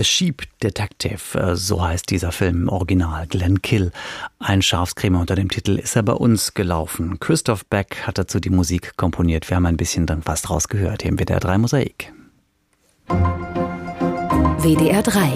The Sheep Detective, so heißt dieser Film im Original. Glenn Kill, ein Schafskrämer unter dem Titel, ist er bei uns gelaufen. Christoph Beck hat dazu die Musik komponiert. Wir haben ein bisschen dann was draus gehört hier im WDR 3 Mosaik. WDR 3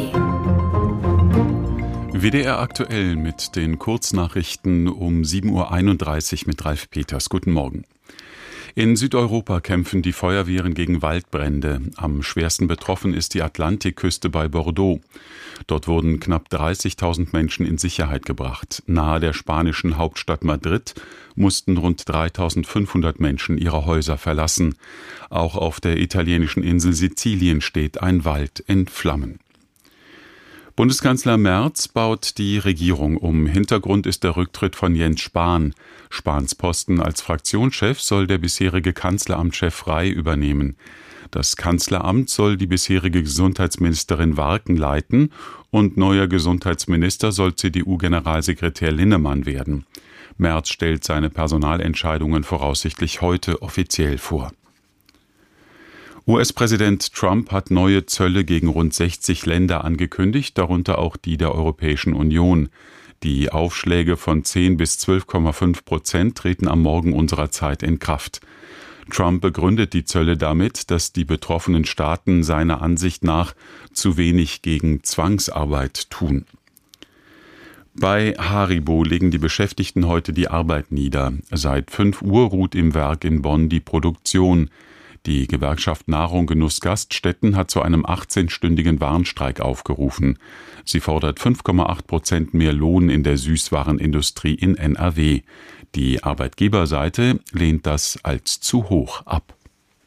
WDR aktuell mit den Kurznachrichten um 7.31 Uhr mit Ralf Peters. Guten Morgen. In Südeuropa kämpfen die Feuerwehren gegen Waldbrände. Am schwersten betroffen ist die Atlantikküste bei Bordeaux. Dort wurden knapp 30.000 Menschen in Sicherheit gebracht. Nahe der spanischen Hauptstadt Madrid mussten rund 3.500 Menschen ihre Häuser verlassen. Auch auf der italienischen Insel Sizilien steht ein Wald in Flammen. Bundeskanzler Merz baut die Regierung um. Hintergrund ist der Rücktritt von Jens Spahn. Spahns Posten als Fraktionschef soll der bisherige Kanzleramtschef Rey übernehmen. Das Kanzleramt soll die bisherige Gesundheitsministerin Warken leiten und neuer Gesundheitsminister soll CDU-Generalsekretär Linnemann werden. Merz stellt seine Personalentscheidungen voraussichtlich heute offiziell vor. US-Präsident Trump hat neue Zölle gegen rund 60 Länder angekündigt, darunter auch die der Europäischen Union. Die Aufschläge von 10 bis 12,5% treten am Morgen unserer Zeit in Kraft. Trump begründet die Zölle damit, dass die betroffenen Staaten seiner Ansicht nach zu wenig gegen Zwangsarbeit tun. Bei Haribo legen die Beschäftigten heute die Arbeit nieder. Seit 5 Uhr ruht im Werk in Bonn die Produktion. Die Gewerkschaft Nahrung Genuss Gaststätten hat zu einem 18-stündigen Warnstreik aufgerufen. Sie fordert 5,8% mehr Lohn in der Süßwarenindustrie in NRW. Die Arbeitgeberseite lehnt das als zu hoch ab.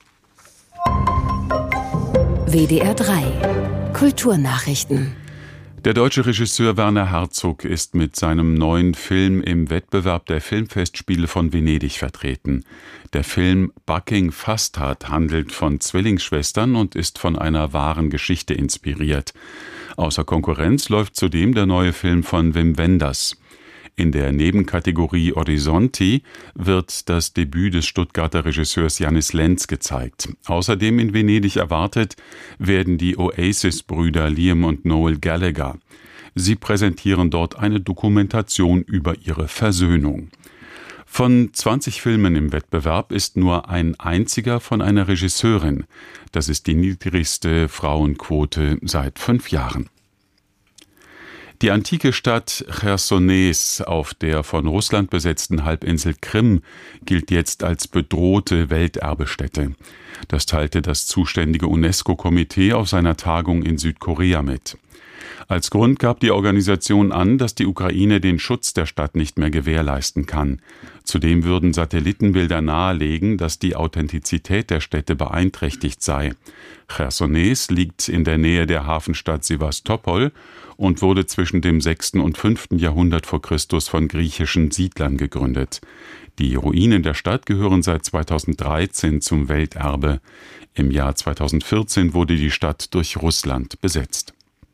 WDR 3 Kulturnachrichten. Der deutsche Regisseur Werner Herzog ist mit seinem neuen Film im Wettbewerb der Filmfestspiele von Venedig vertreten. Der Film Bucking Fastard handelt von Zwillingsschwestern und ist von einer wahren Geschichte inspiriert. Außer Konkurrenz läuft zudem der neue Film von Wim Wenders. In der Nebenkategorie Orizzonti wird das Debüt des Stuttgarter Regisseurs Janis Lenz gezeigt. Außerdem in Venedig erwartet werden die Oasis-Brüder Liam und Noel Gallagher. Sie präsentieren dort eine Dokumentation über ihre Versöhnung. Von 20 Filmen im Wettbewerb ist nur ein einziger von einer Regisseurin. Das ist die niedrigste Frauenquote seit 5 Jahren. Die antike Stadt Chersonees auf der von Russland besetzten Halbinsel Krim gilt jetzt als bedrohte Welterbestätte. Das teilte das zuständige UNESCO-Komitee auf seiner Tagung in Südkorea mit. Als Grund gab die Organisation an, dass die Ukraine den Schutz der Stadt nicht mehr gewährleisten kann. Zudem würden Satellitenbilder nahelegen, dass die Authentizität der Städte beeinträchtigt sei. Chersonees liegt in der Nähe der Hafenstadt Sewastopol und wurde zwischen dem 6. und 5. Jahrhundert vor Christus von griechischen Siedlern gegründet. Die Ruinen der Stadt gehören seit 2013 zum Welterbe. Im Jahr 2014 wurde die Stadt durch Russland besetzt.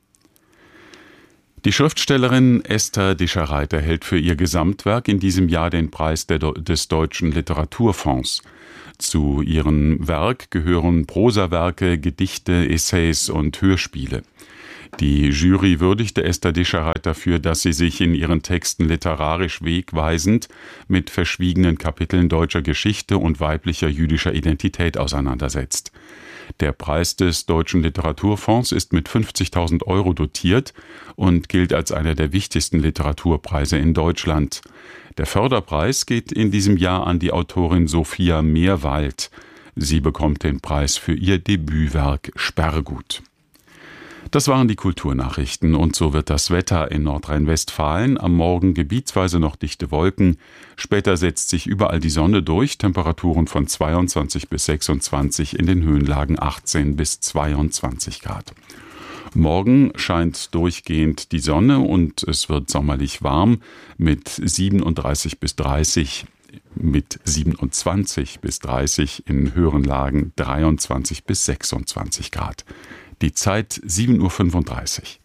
Die Schriftstellerin Esther Dischereit erhält für ihr Gesamtwerk in diesem Jahr den Preis des Deutschen Literaturfonds. Zu ihrem Werk gehören Prosawerke, Gedichte, Essays und Hörspiele. Die Jury würdigte Esther Dischereit dafür, dass sie sich in ihren Texten literarisch wegweisend mit verschwiegenen Kapiteln deutscher Geschichte und weiblicher jüdischer Identität auseinandersetzt. Der Preis des Deutschen Literaturfonds ist mit 50.000 € dotiert und gilt als einer der wichtigsten Literaturpreise in Deutschland. Der Förderpreis geht in diesem Jahr an die Autorin Sophia Meerwald. Sie bekommt den Preis für ihr Debütwerk Sperrgut. Das waren die Kulturnachrichten und so wird das Wetter in Nordrhein-Westfalen. Am Morgen gebietsweise noch dichte Wolken. Später setzt sich überall die Sonne durch. Temperaturen von 22 bis 26, in den Höhenlagen 18 bis 22 Grad. Morgen scheint durchgehend die Sonne und es wird sommerlich warm mit 27 bis 30, mit 27 bis 30 in höheren Lagen 23 bis 26 Grad. Die Zeit 7.35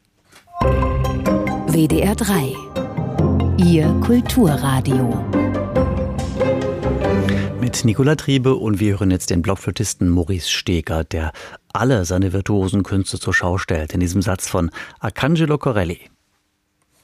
Uhr. WDR 3. Ihr Kulturradio. Mit Nicola Triebe und wir hören jetzt den Blockflötisten Maurice Steger, der alle seine virtuosen Künste zur Schau stellt, in diesem Satz von Arcangelo Corelli.